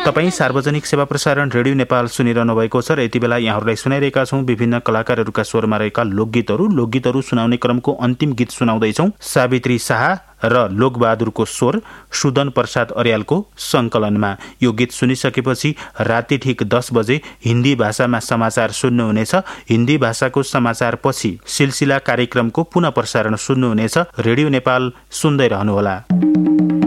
तपाईँ सार्वजनिक सेवा प्रसारण रेडियो नेपाल सुनिरहनु भएको छ र यति बेला यहाँहरूलाई सुनाइरहेका छौँ विभिन्न कलाकारहरूका स्वरमा रहेका लोकगीतहरू सुनाउने क्रमको अन्तिम गीत सुनाउँदैछौँ। सावित्री शाह र लोकबहादुरको स्वर, सुदन प्रसाद अर्यालको संकलनमा। यो गीत सुनिसकेपछि राति ठिक 10 बजे हिन्दी भाषामा समाचार सुन्नुहुनेछ। हिन्दी भाषाको समाचार पछि सिलसिला कार्यक्रमको पुनः प्रसारण सुन्नुहुनेछ। रेडियो नेपाल सुन्दै रहनुहोला।